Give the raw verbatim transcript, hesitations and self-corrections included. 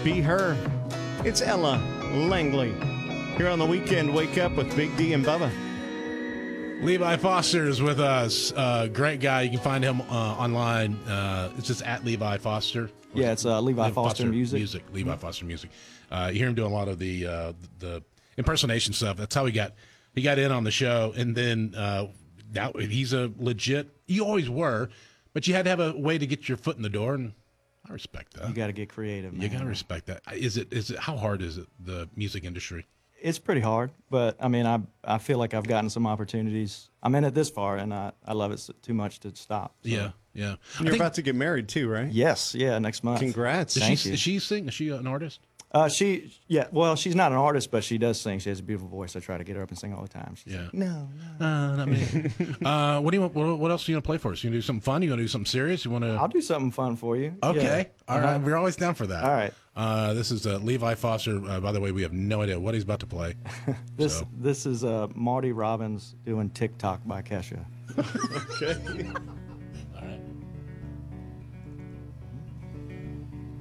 Be Her. It's Ella Langley. Here on the weekend, Wake Up with Big D and Bubba. Levi Foster is with us. Uh, great guy. You can find him uh, online. Uh, it's just at Levi Foster. Yeah, it's uh, Levi, Levi Foster, Foster Music. Music. Levi mm-hmm. Foster Music. Uh, you hear him doing a lot of the uh, the impersonation stuff. That's how he got he got in on the show. And then uh, now he's a legit. You always were, but you had to have a way to get your foot in the door, and I respect that. You got to get creative. Man. You got to respect that. Is it? Is it? How hard is it? The music industry. It's pretty hard, but I mean, I I feel like I've gotten some opportunities. I'm in it this far, and I, I love it too much to stop. So. Yeah, yeah. And you're think, about to get married too, right? Yes, yeah, next month. Congrats. Does Thank she, you. Does she sing? Is she an artist? Uh, she, yeah, well, she's not an artist, but she does sing. She has a beautiful voice. I try to get her up and sing all the time. She's yeah. Like, no, no. Uh, not me. uh, what do you want? What, what else are you gonna play for us? You gonna do something fun? You gonna do something serious? You want to? I'll do something fun for you. Okay. Yeah. All uh-huh. right. We're always down for that. All right. Uh, this is uh, Levi Foster. Uh, by the way, we have no idea what he's about to play. this so. this is uh, Marty Robbins doing TikTok by Kesha. Okay.